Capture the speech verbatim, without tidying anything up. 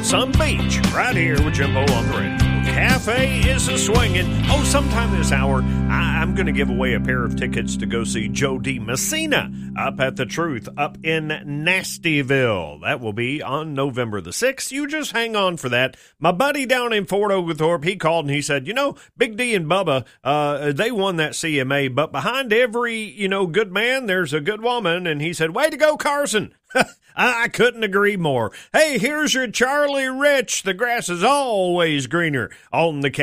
Sun Beach, right here with Jimbo on the radio. Cafe is a swinging. Oh, sometime this hour, I- I'm going to give away a pair of tickets to go see Joe D. Messina up at The Truth up in Nastyville. That will be on November the sixth. You just hang on for that. My buddy down in Fort Oglethorpe, he called and he said, you know, Big D and Bubba, uh, they won that C M A, but behind every, you know, good man, there's a good woman. And he said, way to go, Carson. I couldn't agree more. Hey, here's your Charlie Rich. The grass is always greener on the